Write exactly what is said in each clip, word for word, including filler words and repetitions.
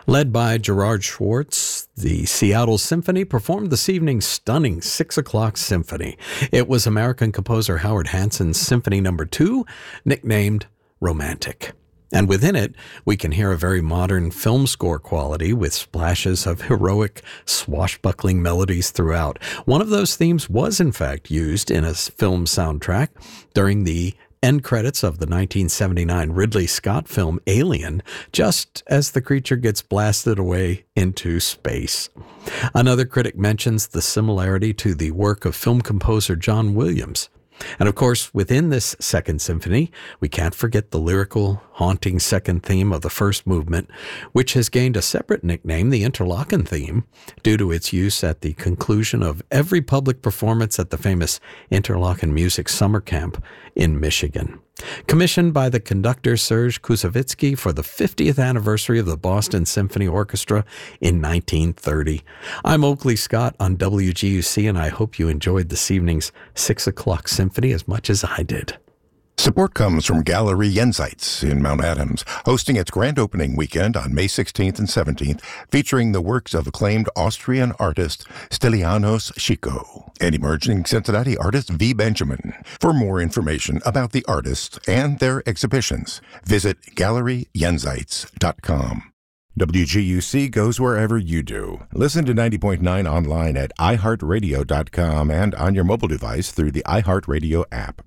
Led by Gerard Schwartz, the Seattle Symphony performed this evening's stunning six o'clock symphony. It was American composer Howard Hanson's Symphony Number Two, nicknamed Romantic. And within it, we can hear a very modern film score quality with splashes of heroic, swashbuckling melodies throughout. One of those themes was, in fact, used in a film soundtrack during the end credits of the nineteen seventy-nine Ridley Scott film Alien, just as the creature gets blasted away into space. Another critic mentions the similarity to the work of film composer John Williams. And of course, within this second symphony, we can't forget the lyrical, haunting second theme of the first movement, which has gained a separate nickname, the Interlochen theme, due to its use at the conclusion of every public performance at the famous Interlochen Music Summer Camp in Michigan. Commissioned by the conductor Serge Koussevitzky for the fiftieth anniversary of the Boston Symphony Orchestra in nineteen thirty. I'm Oakley Scott on W G U C, and I hope you enjoyed this evening's six o'clock symphony as much as I did. Support comes from Gallery Jenseits in Mount Adams, hosting its grand opening weekend on May sixteenth and seventeenth, featuring the works of acclaimed Austrian artist Stylianos Chico and emerging Cincinnati artist V. Benjamin. For more information about the artists and their exhibitions, visit gallery jenseits dot com. W G U C goes wherever you do. Listen to ninety point nine online at i heart radio dot com and on your mobile device through the iHeartRadio app.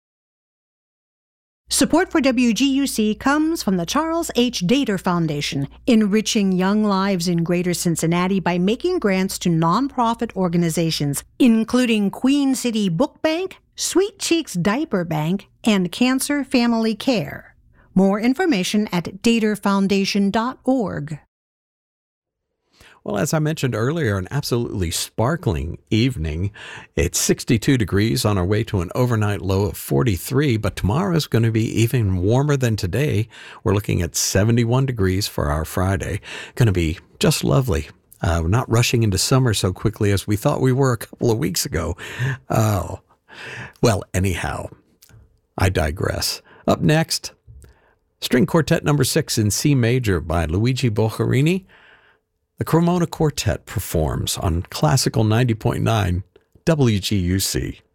Support for W G U C comes from the Charles H. Dater Foundation, enriching young lives in Greater Cincinnati by making grants to nonprofit organizations, including Queen City Book Bank, Sweet Cheeks Diaper Bank, and Cancer Family Care. More information at dater foundation dot org. Well, as I mentioned earlier, an absolutely sparkling evening. It's sixty-two degrees on our way to an overnight low of forty-three, but tomorrow is going to be even warmer than today. We're looking at seventy-one degrees for our Friday. Going to be just lovely. Uh, we're not rushing into summer so quickly as we thought we were a couple of weeks ago. Oh, well, anyhow, I digress. Up next, String Quartet Number Six in C Major by Luigi Boccherini. The Cremona Quartet performs on Classical ninety point nine W G U C.